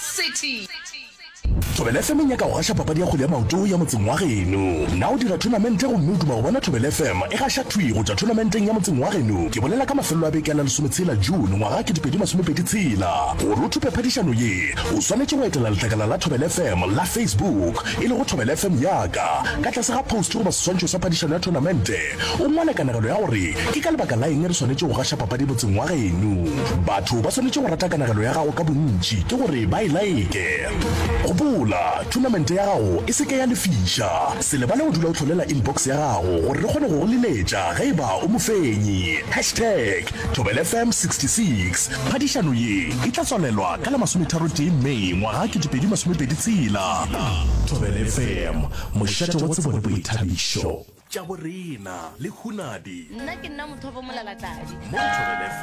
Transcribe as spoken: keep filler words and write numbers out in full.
City. Thobela F M nyaka go gasha papadi ya kgwele ya maoto ya motseng wa geno. Na o dira tournament go mme duma go bona Thobela F M e gasha thwi go tla tournamenteng ya motseng wa geno. Ke bolela ka mafelo a beke la lesometsela June ngwaga ke dipedi masomepedi tshela. Go rutupe phadišano ye o swanetse go etela letlakala la Thobela F M la Facebook e le go Thobela F M yaka ka tlase ga post go baswantšho sa phadišano ya tournamente. O ngwana kanagelo ya gore ke ka lebaka la eng re swanetse go gasha papadi motseng wa geno. Batho ba swanetse go rata kanagelo ya gago ka bontši ke gore ba e like. Gopola tournament ya gago e seke ya lefisha. Se lebale go dula o tlholela inbox ya gago gore re kgone go go leletša ge eba o mofenyi. hashtag Thobela F M sixty-six. Phadišano ye e tla tswalelwa ka la masometharotee Mei ngwaga ke dipedi masomepedi tshela. Thobela F M mošate wa tsebo le boithabišo tša borena le hunadi. Nna ke nna motho wa Molalatladi. Mo Thobela